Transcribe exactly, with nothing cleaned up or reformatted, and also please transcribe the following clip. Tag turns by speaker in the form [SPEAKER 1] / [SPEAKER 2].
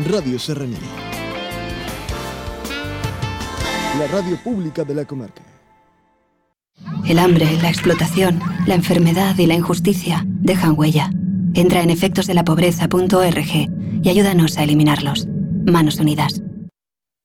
[SPEAKER 1] Radio Serraní. La radio pública de la comarca.
[SPEAKER 2] El hambre, la explotación, la enfermedad y la injusticia dejan huella. Entra en efectos de la pobreza punto org y ayúdanos a eliminarlos. Manos Unidas.